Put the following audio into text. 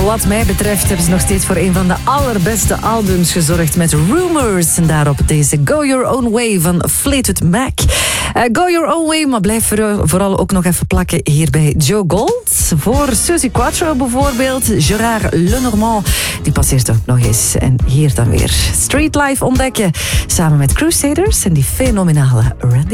wat mij betreft hebben ze nog steeds voor een van de allerbeste albums gezorgd met Rumors. En daarop deze Go Your Own Way van Fleetwood Mac. Go Your Own Way, maar blijf vooral ook nog even plakken hier bij Joe Gold. Voor Suzy Quatro bijvoorbeeld. Gérard Lenormand, die passeert ook nog eens. En hier dan weer Street Life ontdekken. Samen met Crusaders en die fenomenale Randy